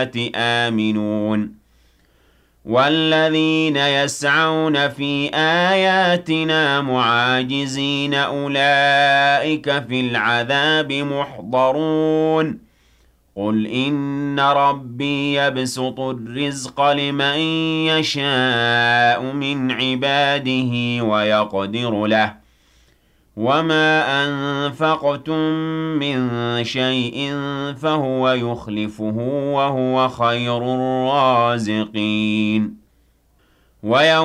آمنون والذين يسعون في آياتنا معاجزين أولئك في العذاب محضرون قل إن ربي يبسط الرزق لمن يشاء من عباده ويقدر له وما أنفقتم من شيء فهو يخلفه وهو خير الرازقين ويوم